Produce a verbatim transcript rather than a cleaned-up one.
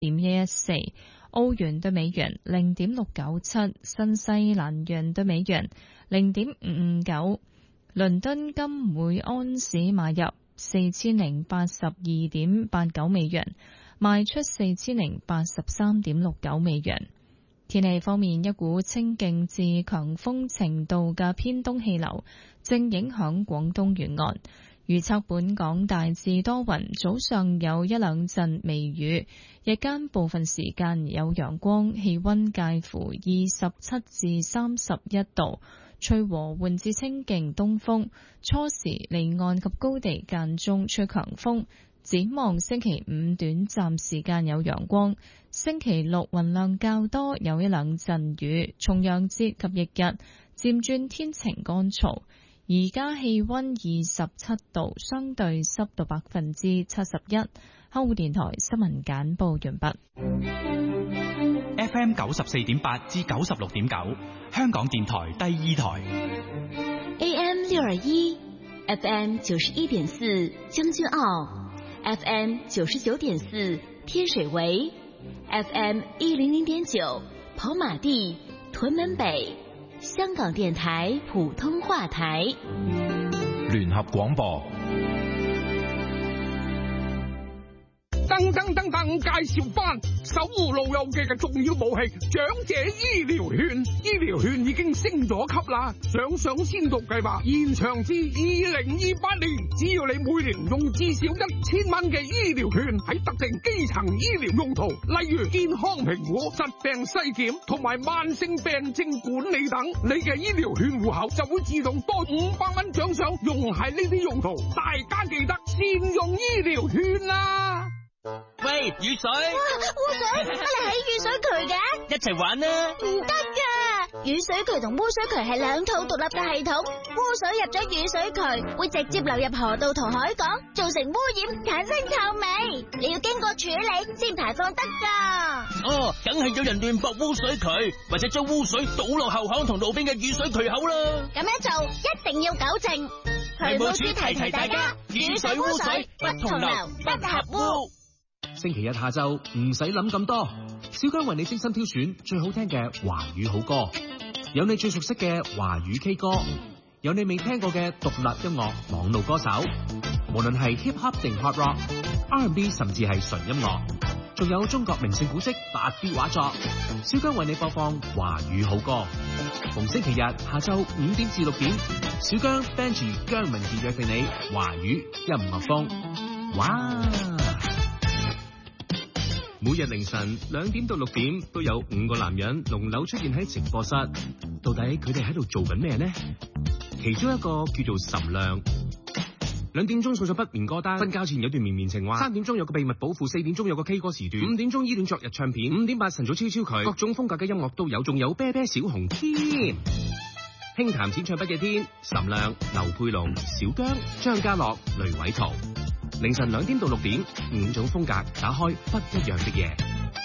點一一四，澳元對美元零點六九七，新西蘭元對美元零點五五九。倫敦金每安士買入四千零八十二點八九美元，賣出四千零八十三點六九美元。天氣方面，一股清勁至強風程度嘅偏東氣流正影響廣東沿岸，預測本港大致多雲，早上有一兩陣微雨，日間部分時間有陽光，氣溫介乎二十七至三十一度，吹和緩至清勁東風，初時離岸及高地間中吹強風。展望星期五短暫時間有陽光，星期六雲量較多，有一兩陣雨。重陽節及翌日漸轉天晴乾燥。而家氣溫二十七度，相對濕度百分之七十一。香港電台新聞簡報完畢。 F M 九十四點八至九十六點九，香港電台第二台。 A M 六二一 ，F M 九十一點四將軍澳。F M 九十九點四天水圍 ，F M 一零零點九跑馬地屯門北，香港電台普通話台聯合廣播。 噔噔噔噔，介紹翻守護老友記嘅重要武器——長者醫療券。醫療券已經升咗級啦，上上先導計劃延長至二零二八年。只要你每年用至少一千蚊嘅醫療券喺特定基層醫療用途，例如健康評估、疾病篩檢同埋慢性病症管理等，你嘅醫療券戶口就會自動多五百蚊獎賞，用喺呢啲用途。大家記得善用醫療券啦！ 喂，雨水！ 哇，污水！乜你喺雨水渠嘅？ 一齊玩啦！ 唔得噶，雨水渠同污水渠係兩套獨立嘅系統。污水入咗雨水渠，會直接流入河道同海港，造成污染，產生臭味。你要經過處理先排放得噶。 哦，梗係有人亂駁污水渠，或者將污水倒落後巷同路邊嘅雨水渠口啦。 咁樣做一定要糾正。渠務署提提大家，雨水污水不同流，不合污。 星期日下晝唔使諗咁多，小姜為你精心挑選最好聽嘅華語好歌，有你最熟悉嘅華語 K 歌，有你未聽過嘅獨立音樂網絡歌手，無論係 hip hop 定 hard rock、R and B 甚至係純音樂，仲有中國名勝古蹟特別畫作，小姜為你播放華語好歌。逢星期日下晝五點至六點，小姜 Benji 姜文傑約定你華語音樂風。哇！每日凌晨兩點到六點都有五個男人輪流出現喺直播室，到底佢哋喺度做緊咩呢？其中一個叫做岑亮，兩點鐘送咗不眠歌單，瞓覺前有段綿綿情話，三點鐘有個秘密保護，四點鐘有個 K 歌時段，五點鐘依戀昨日唱片，五點八晨早超超佢，各種風格嘅音樂都有，仲有啤啤小紅添。輕談淺唱筆嘅天，岑亮、劉佩龍、小姜、張家樂、雷偉圖。凌晨兩點到六點，五種風格打開不一樣的夜。